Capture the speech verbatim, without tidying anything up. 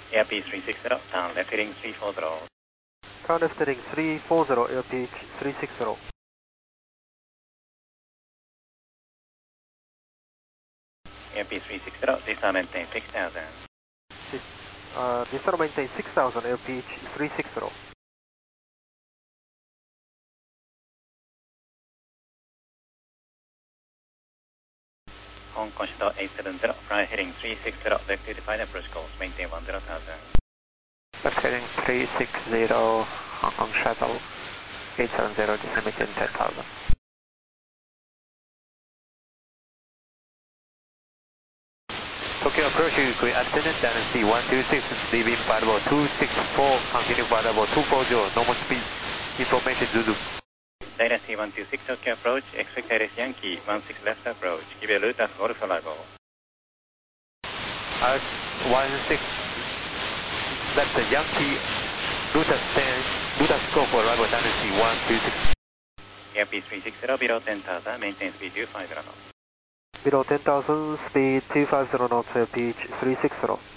Airspeed three sixty, turn left heading three forty. Turn left heading three forty, airspeed three sixty. Airspeed three sixty, descend maintain six thousand. Uh, descend maintain six thousand, airspeed three sixty. Hong Kong Shuttle eight seventy, fly heading three sixty, left to define approach course, maintain ten thousand. Left heading three sixty, Hong Kong Shuttle eight seventy, descend maintain ten thousand. Tokyo approach, green antenna, dynasty one two six, leaving flight level two six four, continue flight level two forty, normal speed, information Zulu. Dynasty one two six, Tokyo approach, expect Iris Yankee one six left approach, give a route as Golf arrival. Uh, one six left Yankee, route as ten, route as go for arrival, Dynasty one two six. Airspeed three sixty, below ten thousand, maintain speed two five zero. Below ten thousand, speed two five zero knots, airspeed three sixty.